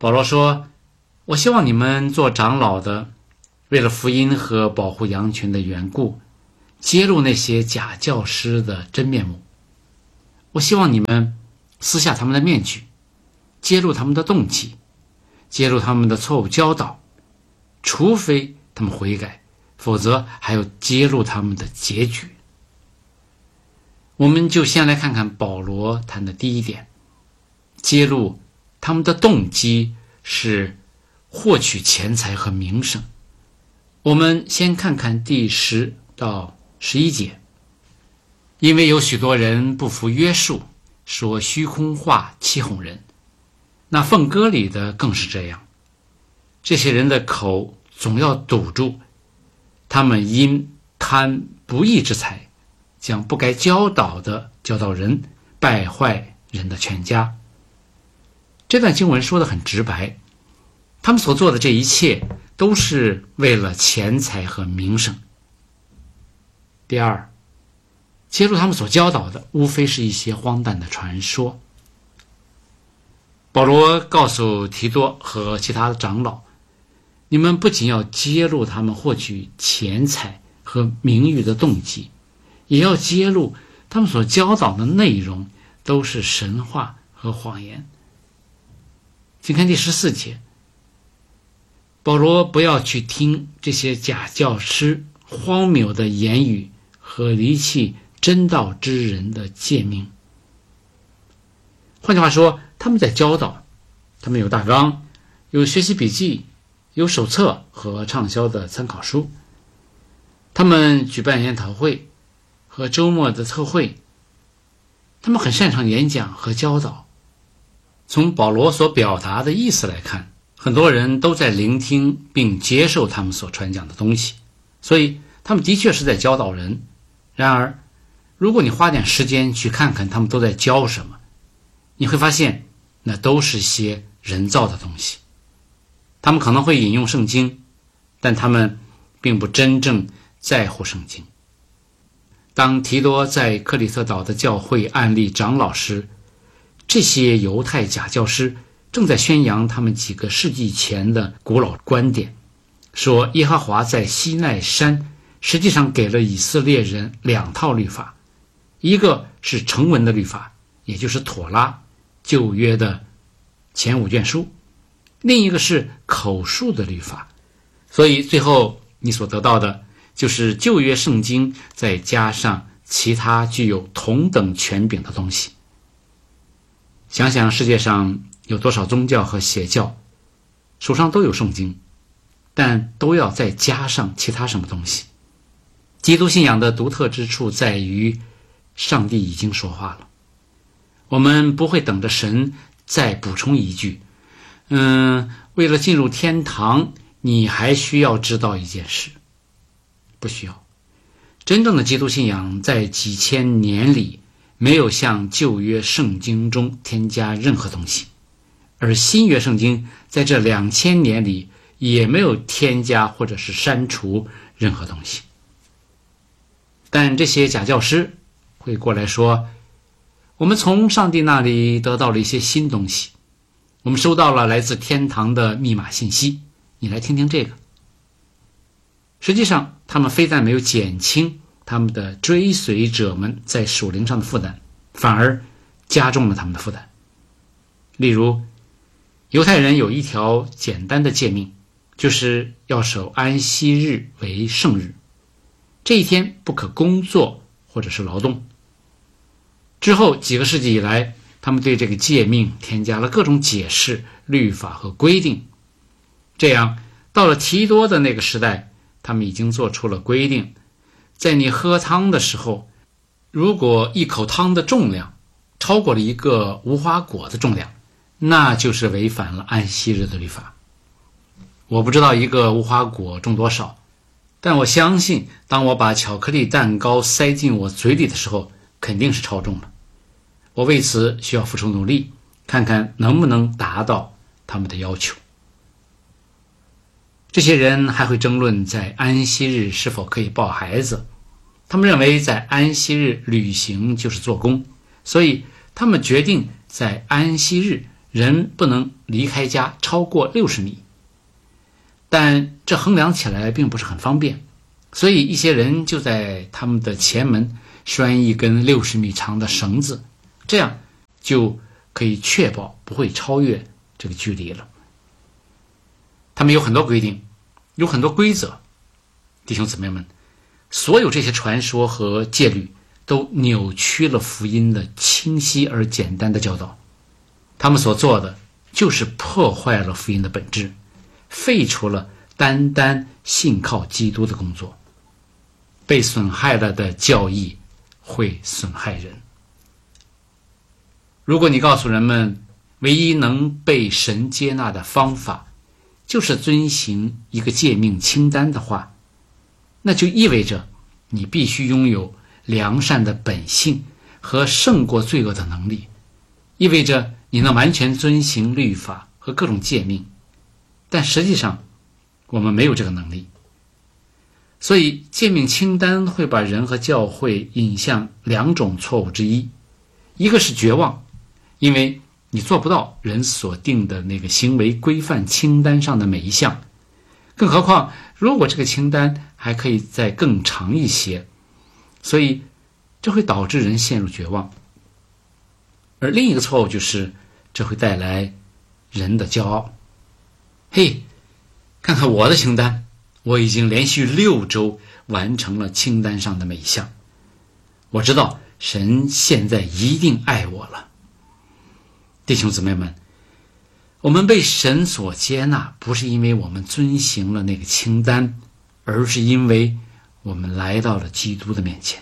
保罗说，我希望你们做长老的，为了福音和保护羊群的缘故，揭露那些假教师的真面目。我希望你们撕下他们的面具，揭露他们的动机，揭露他们的错误教导，除非他们悔改，否则还要揭露他们的结局。我们就先来看看保罗谈的第一点，揭露他们的动机是获取钱财和名声。我们先看看第10到11节。因为有许多人不服约束，说虚空话欺哄人，那奉歌里的更是这样。这些人的口总要堵住，他们因贪不义之财，将不该教导的教导人，败坏人的全家。这段经文说得很直白，他们所做的这一切都是为了钱财和名声。第二，揭露他们所教导的无非是一些荒诞的传说。保罗告诉提多和其他的长老，你们不仅要揭露他们获取钱财和名誉的动机，也要揭露他们所教导的内容都是神话和谎言。请看第14节，保罗不要去听这些假教师荒谬的言语和离弃真道之人的诫命。换句话说，他们在教导，他们有大纲，有学习笔记，有手册和畅销的参考书，他们举办研讨会和周末的特会，他们很擅长演讲和教导。从保罗所表达的意思来看，很多人都在聆听并接受他们所传讲的东西，所以他们的确是在教导人。然而如果你花点时间去看看他们都在教什么，你会发现那都是些人造的东西。他们可能会引用圣经，但他们并不真正在乎圣经。当提多在克里特岛的教会案例长老时，这些犹太假教师正在宣扬他们几个世纪前的古老观点，说耶和华在西奈山实际上给了以色列人2套律法，一个是成文的律法，也就是妥拉，旧约的前5卷书，另一个是口述的律法。所以最后你所得到的就是旧约圣经再加上其他具有同等权柄的东西。想想世界上有多少宗教和邪教，手上都有圣经，但都要再加上其他什么东西。基督信仰的独特之处在于上帝已经说话了，我们不会等着神再补充一句，为了进入天堂你还需要知道一件事。不需要。真正的基督信仰在几千年里没有向旧约圣经中添加任何东西，而新约圣经在这2000年里也没有添加或者是删除任何东西。但这些假教师会过来说，我们从上帝那里得到了一些新东西，我们收到了来自天堂的密码信息，你来听听这个。实际上他们非但没有减轻他们的追随者们在属灵上的负担，反而加重了他们的负担。例如，犹太人有一条简单的诫命，就是要守安息日为圣日，这一天不可工作或者是劳动。之后几个世纪以来，他们对这个诫命添加了各种解释、律法和规定。这样到了提多的那个时代，他们已经做出了规定，在你喝汤的时候，如果一口汤的重量超过了一个无花果的重量，那就是违反了安息日的律法。我不知道一个无花果重多少，但我相信当我把巧克力蛋糕塞进我嘴里的时候，肯定是超重了。我为此需要付出努力，看看能不能达到他们的要求。这些人还会争论在安息日是否可以抱孩子，他们认为在安息日旅行就是做工，所以他们决定在安息日人不能离开家超过60米，但这衡量起来并不是很方便，所以一些人就在他们的前门拴一根60米长的绳子，这样就可以确保不会超越这个距离了。他们有很多规定，有很多规则。弟兄姊妹们，所有这些传说和戒律都扭曲了福音的清晰而简单的教导。他们所做的就是破坏了福音的本质，废除了单单信靠基督的工作。被损害了的教义会损害人。如果你告诉人们唯一能被神接纳的方法就是遵行一个诫命清单的话，那就意味着你必须拥有良善的本性和胜过罪恶的能力，意味着你能完全遵行律法和各种诫命。但实际上我们没有这个能力，所以诫命清单会把人和教会引向两种错误之一。一个是绝望，因为你做不到人所定的那个行为规范清单上的每一项，更何况如果这个清单还可以再更长一些，所以这会导致人陷入绝望。而另一个错误就是这会带来人的骄傲。嘿，看看我的清单，我已经连续6周完成了清单上的每一项，我知道神现在一定爱我了。弟兄姊妹们，我们被神所接纳，不是因为我们遵行了那个清单，而是因为我们来到了基督的面前。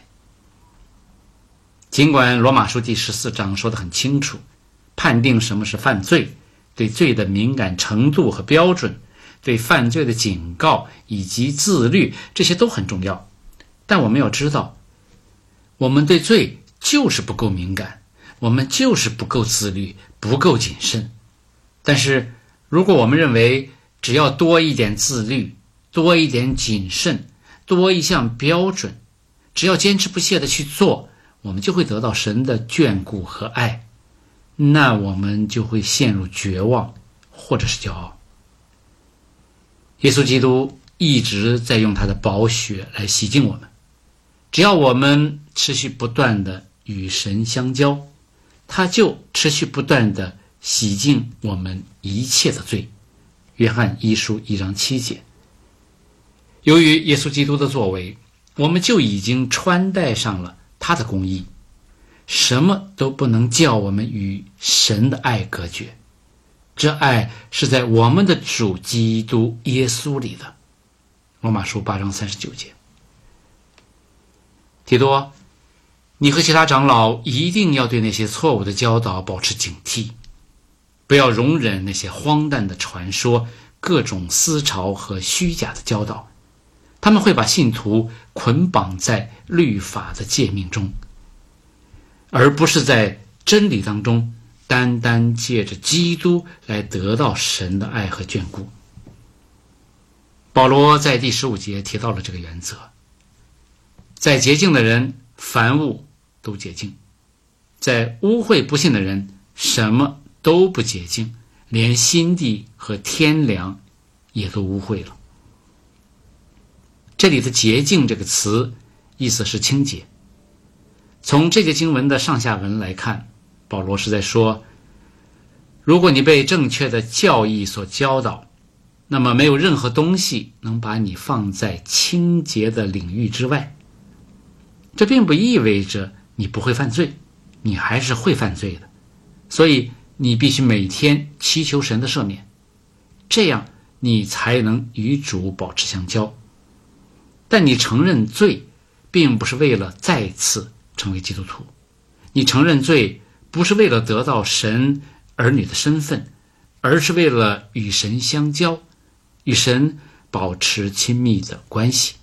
尽管罗马书第14章说得很清楚，判定什么是犯罪，对罪的敏感程度和标准，对犯罪的警告以及自律，这些都很重要。但我们要知道，我们对罪就是不够敏感，我们就是不够自律，不够谨慎。但是如果我们认为只要多一点自律，多一点谨慎，多一项标准，只要坚持不懈地去做，我们就会得到神的眷顾和爱，那我们就会陷入绝望或者是骄傲。耶稣基督一直在用他的宝血来洗净我们，只要我们持续不断地与神相交，他就持续不断地洗净我们一切的罪。约翰一书1章7节。由于耶稣基督的作为，我们就已经穿戴上了他的公义，什么都不能叫我们与神的爱隔绝。这爱是在我们的主基督耶稣里的。罗马书8章39节。提多，你和其他长老一定要对那些错误的教导保持警惕，不要容忍那些荒诞的传说、各种思潮和虚假的教导，他们会把信徒捆绑在律法的诫命中，而不是在真理当中单单借着基督来得到神的爱和眷顾。保罗在第15节提到了这个原则，在洁净的人凡物都洁净，在污秽不信的人什么都不洁净，连心地和天良也都污秽了。这里的洁净这个词意思是清洁。从这节经文的上下文来看，保罗是在说，如果你被正确的教义所教导，那么没有任何东西能把你放在清洁的领域之外。这并不意味着你不会犯罪，你还是会犯罪的，所以你必须每天祈求神的赦免，这样你才能与主保持相交。但你承认罪并不是为了再次成为基督徒，你承认罪不是为了得到神儿女的身份，而是为了与神相交，与神保持亲密的关系。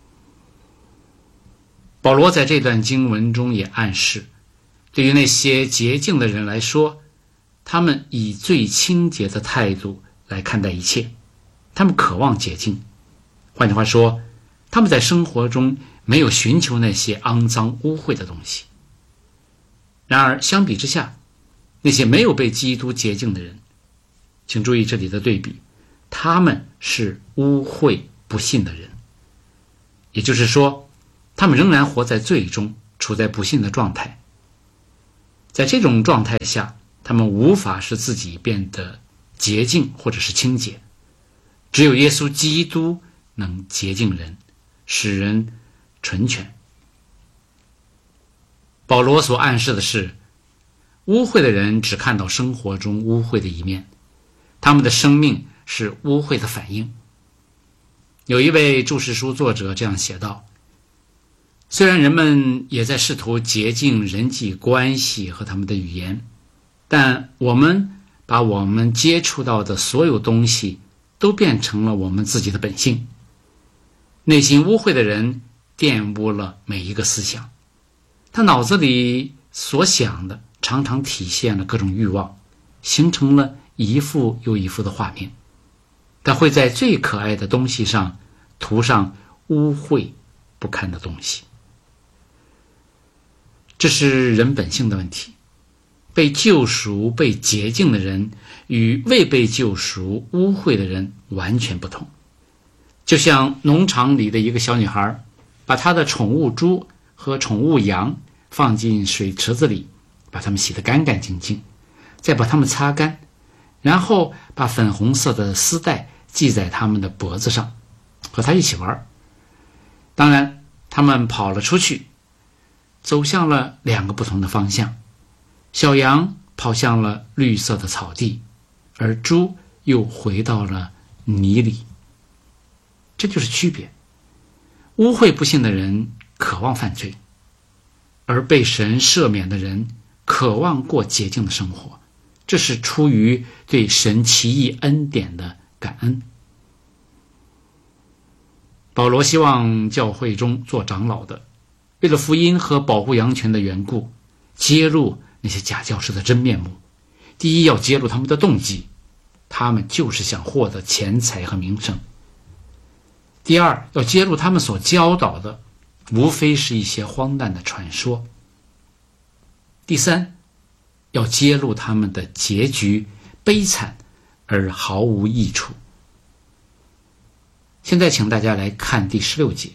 保罗在这段经文中也暗示，对于那些洁净的人来说，他们以最清洁的态度来看待一切，他们渴望洁净。换句话说，他们在生活中没有寻求那些肮脏污秽的东西。然而相比之下， 那些没有被基督洁净的人，请注意这里的对比，他们是污秽不信的人，也就是说，他们仍然活在罪中，处在不信的状态。在这种状态下，他们无法使自己变得洁净或者是清洁，只有耶稣基督能洁净人，使人纯全。保罗所暗示的是，污秽的人只看到生活中污秽的一面，他们的生命是污秽的反应。有一位注释书作者这样写道，虽然人们也在试图洁净人际关系和他们的语言，但我们把我们接触到的所有东西都变成了我们自己的本性。内心污秽的人玷污了每一个思想，他脑子里所想的常常体现了各种欲望，形成了一幅又一幅的画面。他会在最可爱的东西上涂上污秽不堪的东西。这是人本性的问题。被救赎、被洁净的人与未被救赎、污秽的人完全不同。就像农场里的一个小女孩，把她的宠物猪和宠物羊放进水池子里，把它们洗得干干净净，再把它们擦干，然后把粉红色的丝带系在它们的脖子上，和它一起玩。当然，它们跑了出去，走向了两个不同的方向。小羊跑向了绿色的草地，而猪又回到了泥里。这就是区别。污秽不幸的人渴望犯罪，而被神赦免的人渴望过洁净的生活，这是出于对神奇异恩典的感恩。保罗希望教会中做长老的，为了福音和保护羊群的缘故，揭露那些假教师的真面目。第一，要揭露他们的动机，他们就是想获得钱财和名声。第二，要揭露他们所教导的无非是一些荒诞的传说。第三，要揭露他们的结局悲惨而毫无益处。现在请大家来看第16节。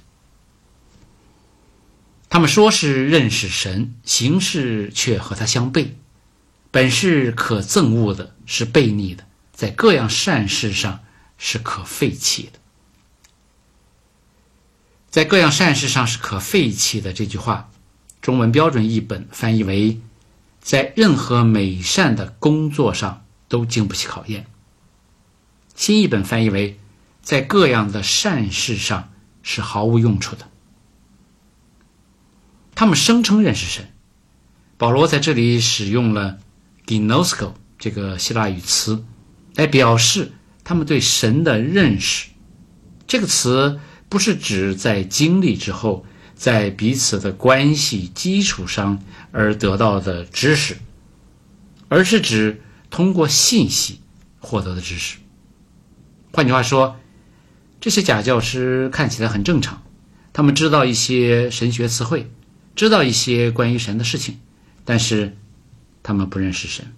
他们说是认识神，行事却和他相悖，本是可憎恶的，是悖逆的，在各样善事上是可废弃的。在各样善事上是可废弃的，这句话中文标准译本翻译为在任何美善的工作上都经不起考验。新译本翻译为在各样的善事上是毫无用处的。他们声称认识神，保罗在这里使用了 ginosko 这个希腊语词来表示他们对神的认识。这个词不是指在经历之后，在彼此的关系基础上而得到的知识，而是指通过信息获得的知识。换句话说，这些假教师看起来很正常，他们知道一些神学词汇，知道一些关于神的事情，但是他们不认识神。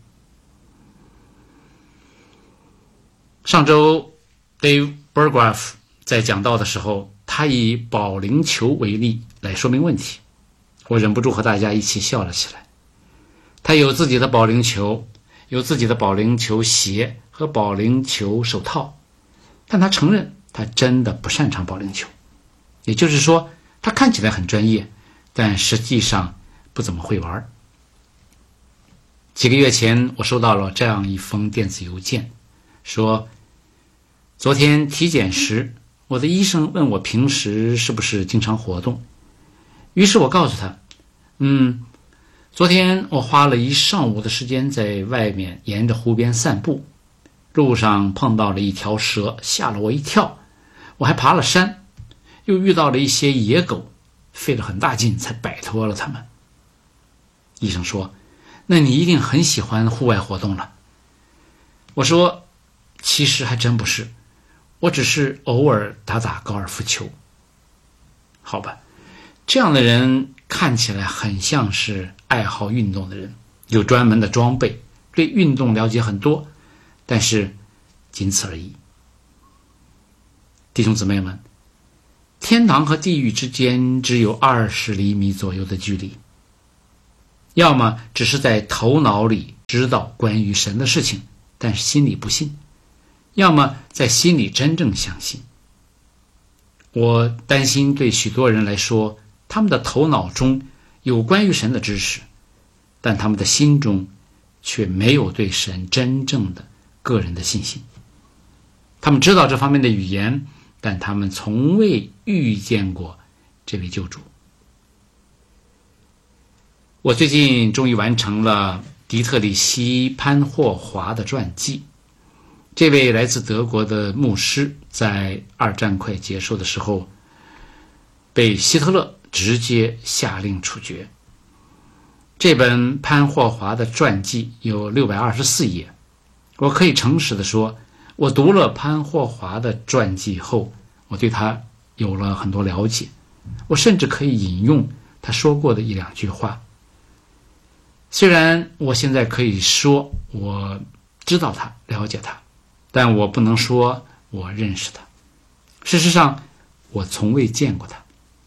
上周 Dave Burgraff 在讲道的时候，他以保龄球为例来说明问题，我忍不住和大家一起笑了起来。他有自己的保龄球，有自己的保龄球鞋和保龄球手套，但他承认他真的不擅长保龄球，也就是说，他看起来很专业，但实际上不怎么会玩。几个月前，我收到了这样一封电子邮件，说昨天体检时，我的医生问我平时是不是经常活动，于是我告诉他，昨天我花了一上午的时间在外面沿着湖边散步，路上碰到了一条蛇，吓了我一跳，我还爬了山，又遇到了一些野狗，费了很大劲才摆脱了它们。医生说，那你一定很喜欢户外活动了。我说，其实还真不是，我只是偶尔打打高尔夫球。好吧，这样的人看起来很像是爱好运动的人，有专门的装备， 对运动了解很多，但是仅此而已。弟兄姊妹们，天堂和地狱之间只有20厘米左右的距离，要么只是在头脑里知道关于神的事情，但是心里不信，要么在心里真正相信。我担心对许多人来说，他们的头脑中有关于神的知识，但他们的心中却没有对神真正的个人的信心。他们知道这方面的语言，但他们从未遇见过这位救主。我最近终于完成了迪特里希·潘霍华的传记。这位来自德国的牧师在二战快结束的时候，被希特勒直接下令处决。这本潘霍华的传记有624页。我可以诚实地说，我读了潘霍华的传记后，我对他有了很多了解。我甚至可以引用他说过的1、2句话。虽然我现在可以说我知道他，了解他，但我不能说我认识他。事实上，我从未见过他。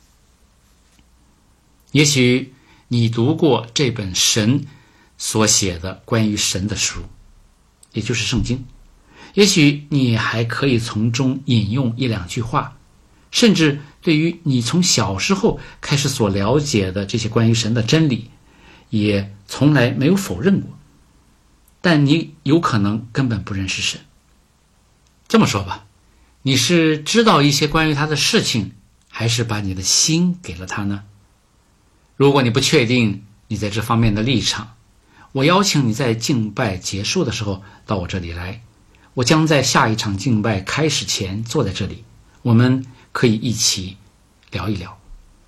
也许你读过这本神所写的关于神的书，也就是圣经。也许你还可以从中引用1、2句话，甚至对于你从小时候开始所了解的这些关于神的真理，也从来没有否认过。但你有可能根本不认识神。这么说吧，你是知道一些关于他的事情，还是把你的心给了他呢？如果你不确定你在这方面的立场，我邀请你在敬拜结束的时候到我这里来。我将在下一场敬拜开始前坐在这里，我们可以一起聊一聊。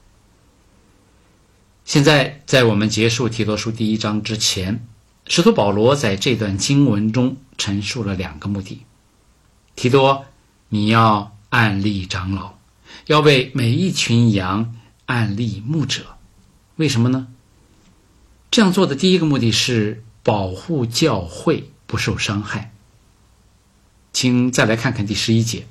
现在在我们结束提多书第1章之前，使徒保罗在这段经文中陈述了2个目的。提多，你要按立长老，要为每一群羊按立牧者。为什么呢？这样做的第一个目的是保护教会不受伤害。请再来看看第11节。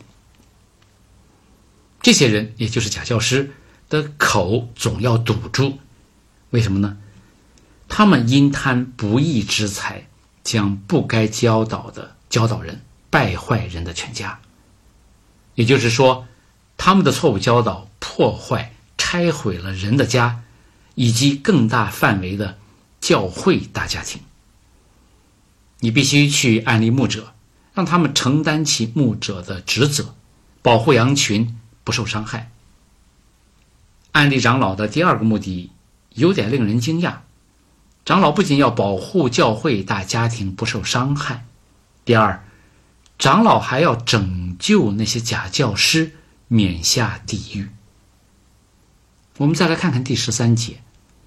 这些人，也就是假教师的口总要堵住。为什么呢？他们因贪不义之财，将不该教导的教导人，败坏人的全家。也就是说，他们的错误教导破坏、拆毁了人的家，以及更大范围的教会大家庭。你必须去按立牧者，让他们承担起牧者的职责，保护羊群不受伤害。按立长老的第2个目的有点令人惊讶。长老不仅要保护教会大家庭不受伤害，第二，长老还要拯救那些假教师免下地狱。我们再来看看第13节。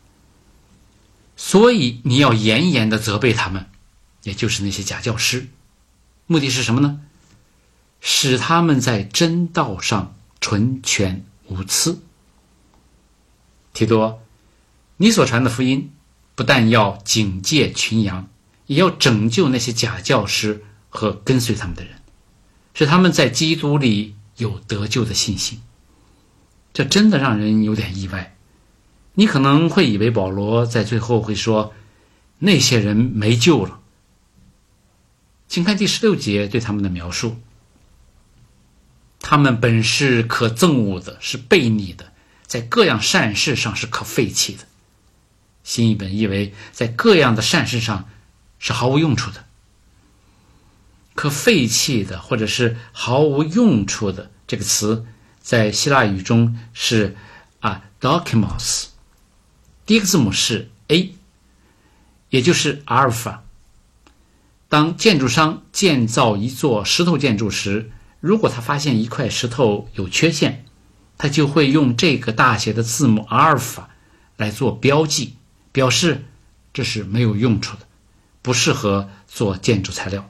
所以你要严严地责备他们，也就是那些假教师。目的是什么呢？使他们在真道上纯全无疵。提多，你所传的福音不但要警戒群羊，也要拯救那些假教师和跟随他们的人，使他们在基督里有得救的信心。这真的让人有点意外。你可能会以为保罗在最后会说那些人没救了。请看第16节对他们的描述。他们本是可憎恶的，是悖逆的，在各样善事上是可废弃的。新译本译为在各样的善事上是毫无用处的。可废弃的或者是毫无用处的这个词在希腊语中是dokimos， 第一个字母是 A， 也就是阿尔法。当建筑商建造一座石头建筑时，如果他发现一块石头有缺陷，他就会用这个大写的字母阿尔法来做标记，表示这是没有用处的，不适合做建筑材料。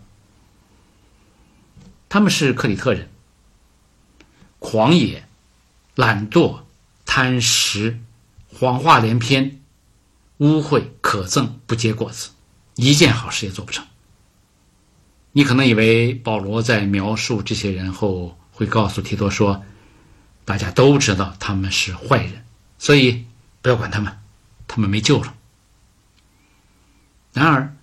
他们是克里特人，狂野、懒惰、贪食、谎话连篇、污秽、可憎，不结果子。 一件好事也做不成。你可能以为保罗在描述这些人后会告诉提多说，大家都知道他们是坏人，所以不要管他们，他们没救了。然而